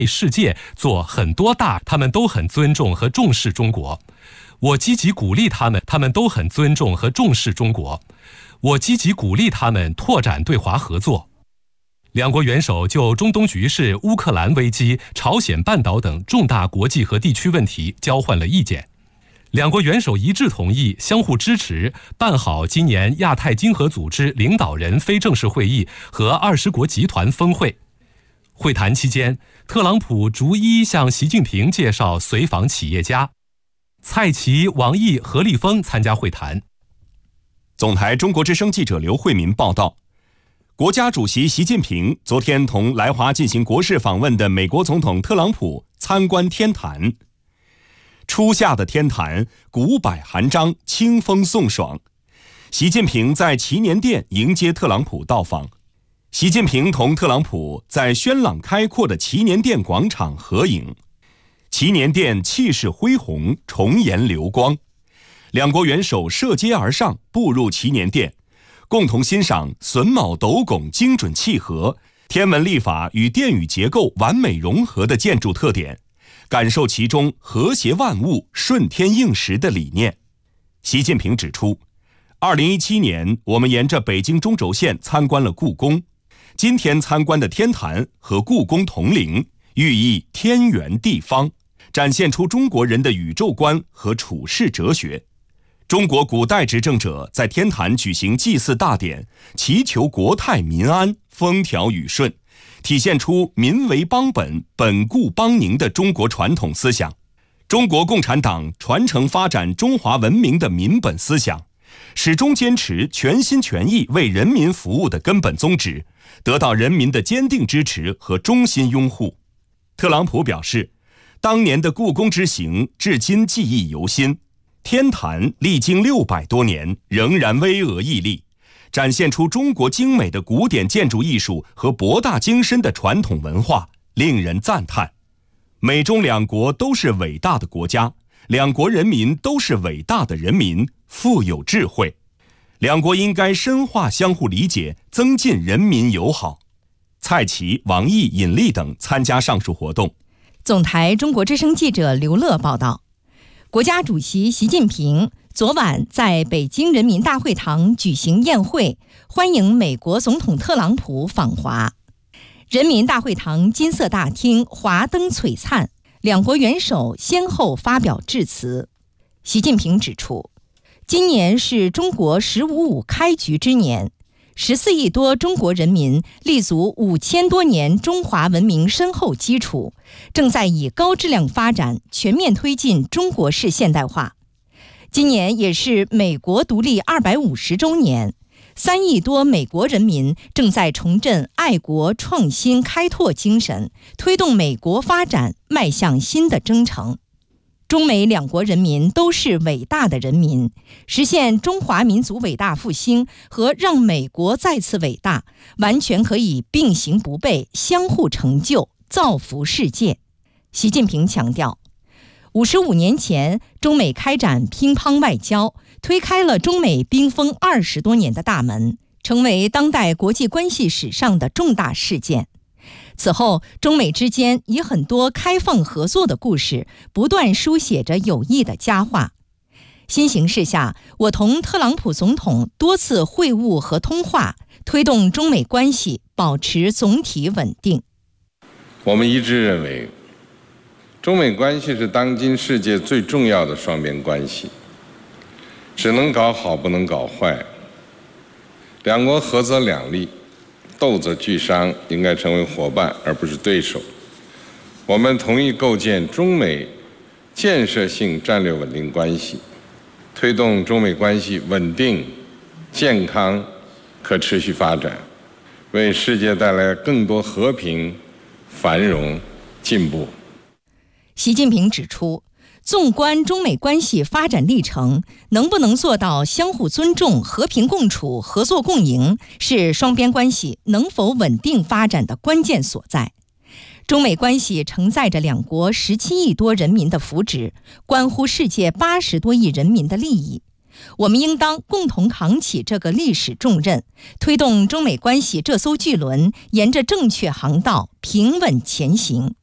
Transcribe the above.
世界做很多大，他们都很尊重和重视中国。我积极鼓励他们，他们都很尊重和重视中国。我积极鼓励他们拓展对华合作。两国元首就中东局势、乌克兰危机、朝鲜半岛等重大国际和地区问题交换了意见。两国元首一致同意相互支持，办好今年亚太经合组织领导人非正式会议和20国集团峰会。会谈期间，特朗普逐一向习近平介绍随访企业家。蔡奇、王毅、何立峰参加会谈。 总台中国之声记者刘慧民报道，国家主席习近平昨天同来华进行国事访问的美国总统特朗普参观天坛。初夏的天坛，古柏含章，清风送爽。习近平在祈年殿迎接特朗普到访。习近平同特朗普在轩朗开阔的祈年殿广场合影。祈年殿气势恢宏，重颜流光。两国元首涉阶而上，步入祈年殿，共同欣赏榫卯斗拱精准契合、天文历法与殿宇结构完美融合的建筑特点，感受其中和谐万物、顺天应时的理念。习近平指出，2017年我们沿着北京中轴线参观了故宫，今天参观的天坛和故宫同龄，寓意天圆地方，展现出中国人的宇宙观和处世哲学。中国古代执政者在天坛举行祭祀大典，祈求国泰民安、风调雨顺，体现出民为邦本、本固邦宁的中国传统思想。中国共产党传承发展中华文明的民本思想，始终坚持全心全意为人民服务的根本宗旨，得到人民的坚定支持和衷心拥护。特朗普表示，当年的故宫之行至今记忆犹新，天坛历经600多年，仍然巍峨屹立，展现出中国精美的古典建筑艺术和博大精深的传统文化，令人赞叹。美中两国都是伟大的国家，两国人民都是伟大的人民，富有智慧。两国应该深化相互理解，增进人民友好。蔡奇、王毅、尹力等参加上述活动。 总台中国之声记者刘乐报道，国家主席习近平昨晚在北京人民大会堂举行宴会，欢迎美国总统特朗普访华。人民大会堂金色大厅华灯璀璨，两国元首先后发表致辞。习近平指出，今年是中国“15+5”开局之年，14亿多中国人民立足5000多年中华文明深厚基础，正在以高质量发展全面推进中国式现代化。今年也是美国独立250周年，3亿多美国人民正在重振爱国创新开拓精神，推动美国发展迈向新的征程。中美两国人民都是伟大的人民，实现中华民族伟大复兴和让美国再次伟大，完全可以并行不悖，相互成就，造福世界。习近平强调，55年前中美开展乒乓外交，推开了中美冰封20多年的大门，成为当代国际关系史上的重大事件。此后，中美之间以很多开放合作的故事，不断书写着友谊的佳话。新形势下，我同特朗普总统多次会晤和通话，推动中美关系保持总体稳定。 我们一致认为，中美关系是当今世界最重要的双边关系，只能搞好，不能搞坏。两国合则两利，斗则俱伤，应该成为伙伴而不是对手。我们同意构建中美建设性战略稳定关系，推动中美关系稳定、健康、可持续发展，为世界带来更多和平、繁荣、进步。 习近平指出，纵观中美关系发展历程，能不能做到相互尊重、和平共处、合作共赢，是双边关系能否稳定发展的关键所在。中美关系承载着两国17亿多人民的福祉，关乎世界80多亿人民的利益。我们应当共同扛起这个历史重任，推动中美关系这艘巨轮沿着正确航道平稳前行。